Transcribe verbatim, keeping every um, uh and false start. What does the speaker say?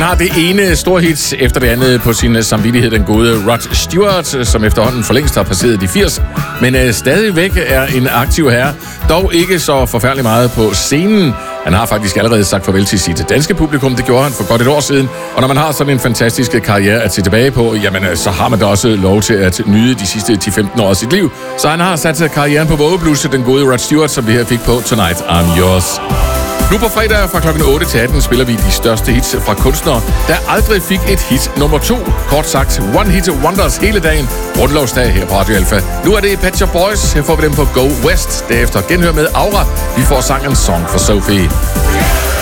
har det ene store hit efter det andet på sin samvittighed, den gode Rod Stewart, som efterhånden for længst har passeret de firs, men øh, stadigvæk er en aktiv herre, dog ikke så forfærdelig meget på scenen. Han har faktisk allerede sagt farvel til sit danske publikum, det gjorde han for godt et år siden, og når man har sådan en fantastisk karriere at se tilbage på, jamen så har man da også lov til at nyde de sidste ti til femten år af sit liv. Så han har sat karrieren på vågeblus, den gode Rod Stewart, som vi her fik på Tonight I'm Yours. Nu på fredag fra klokken otte til atten spiller vi de største hits fra kunstnere, der aldrig fik et hit nummer to. Kort sagt, One Hit Wonders hele dagen. Grundlovsdag her på Radio Alpha. Nu er det Pet Shop Boys. Her får vi dem på Go West. Derefter genhør med Aura. Vi får sangen Song for Sophie.